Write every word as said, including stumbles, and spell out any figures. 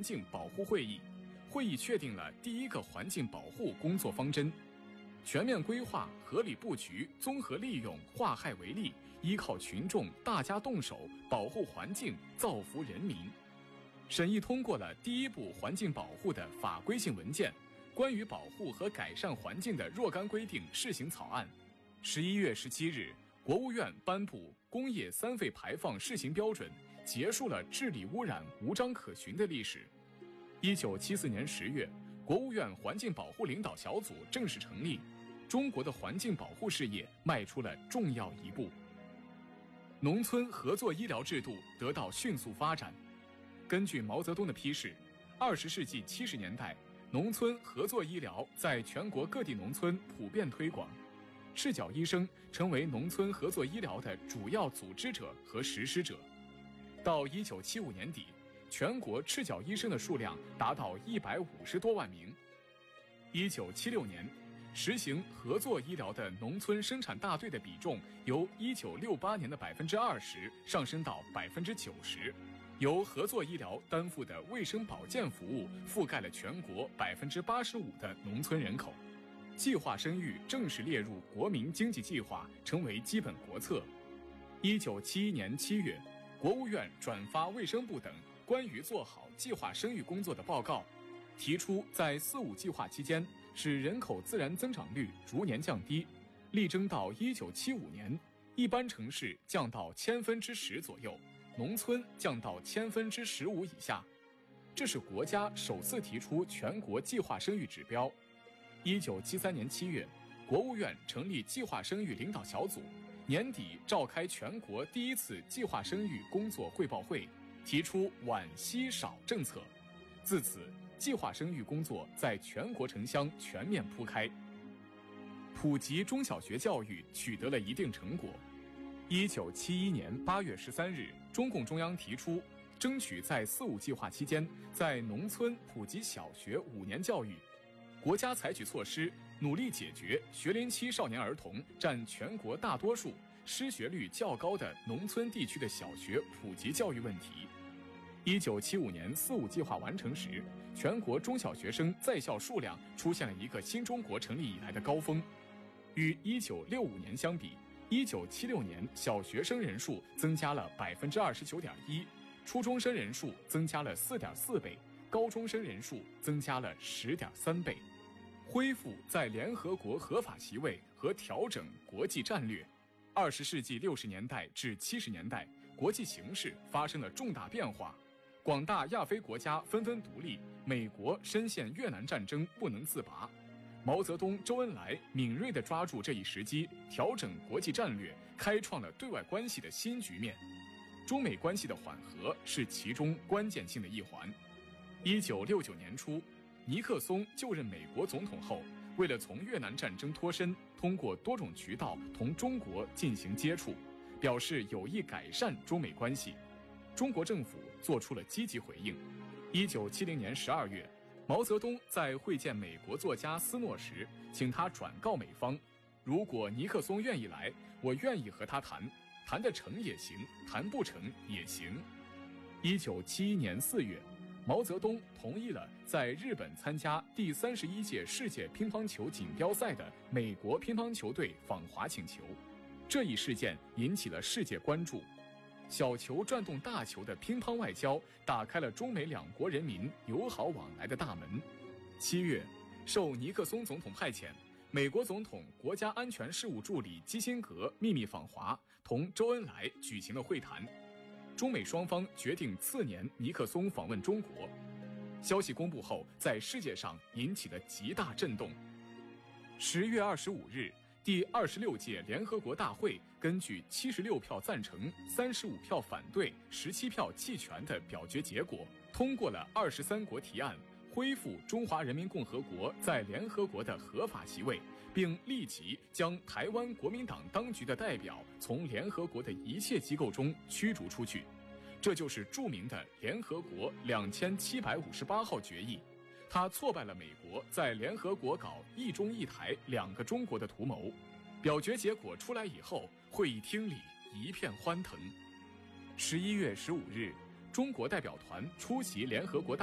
境保护会议，会议确定了第一个环境保护工作方针：全面规划、合理布局、综合利用化害为利，依靠群众大家动手保护环境，造福人民。审议通过了第一部环境保护的法规性文件《关于保护和改善环境的若干规定》试行草案。十一月十七日，国务院颁布《工业三废排放试行标准》，结束了治理污染无章可循的历史。一九七四年十月，国务院环境保护领导小组正式成立，中国的环境保护事业迈出了重要一步。农村合作医疗制度得到迅速发展。根据毛泽东的批示，二十世纪七十年代，农村合作医疗在全国各地农村普遍推广，赤脚医生成为农村合作医疗的主要组织者和实施者。到一九七五年底，全国赤脚医生的数量达到一百五十多万名。一九七六年，实行合作医疗的农村生产大队的比重由一九六八年的百分之二十上升到百分之九十。由合作医疗担负的卫生保健服务覆盖了全国百分之八十五的农村人口，计划生育正式列入国民经济计划，成为基本国策。一九七一年七月，国务院转发卫生部等关于做好计划生育工作的报告，提出在“四五”计划期间，使人口自然增长率逐年降低，力争到一九七五年，一般城市降到千分之十左右，农村降到千分之十五以下。这是国家首次提出全国计划生育指标。一九七三年七月，国务院成立计划生育领导小组，年底召开全国第一次计划生育工作汇报会，提出晚稀少政策。自此，计划生育工作在全国城乡全面铺开，普及中小学教育取得了一定成果。一九七一年八月十三日，中共中央提出，争取在“四五”计划期间，在农村普及小学五年教育。国家采取措施，努力解决学龄期少年儿童占全国大多数、失学率较高的农村地区的小学普及教育问题。一九七五年“四五”计划完成时，全国中小学生在校数量出现了一个新中国成立以来的高峰。与一九六五年相比，一九七六年小学生人数增加了百分之二十九点一，初中生人数增加了四点四倍，高中生人数增加了十点三倍。恢复在联合国合法席位和调整国际战略。二十世纪六十年代至七十年代，国际形势发生了重大变化，广大亚非国家纷纷独立，美国深陷越南战争不能自拔。毛泽东、周恩来敏锐地抓住这一时机，调整国际战略，开创了对外关系的新局面。中美关系的缓和是其中关键性的一环。一九六九年初，尼克松就任美国总统后，为了从越南战争脱身，通过多种渠道同中国进行接触，表示有意改善中美关系。中国政府做出了积极回应。一九七零年十二月，毛泽东在会见美国作家斯诺时，请他转告美方，如果尼克松愿意来，我愿意和他谈，谈得成也行，谈不成也行。一九七一年四月，毛泽东同意了在日本参加第三十一届世界乒乓球锦标赛的美国乒乓球队访华请求。这一事件引起了世界关注。小球转动大球的乒乓外交，打开了中美两国人民友好往来的大门。七月，受尼克松总统派遣，美国总统国家安全事务助理基辛格秘密访华，同周恩来举行了会谈。中美双方决定次年尼克松访问中国。消息公布后，在世界上引起了极大震动。十月二十五日，第二十六届联合国大会根据七十六票赞成、三十五票反对、十七票弃权的表决结果，通过了二十三国提案，恢复中华人民共和国在联合国的合法席位，并立即将台湾国民党当局的代表从联合国的一切机构中驱逐出去。这就是著名的联合国两千七百五十八号决议。他挫败了美国在联合国搞一中一台两个中国的图谋。表决结果出来以后，会议厅里一片欢腾。十一月十五日，中国代表团出席联合国大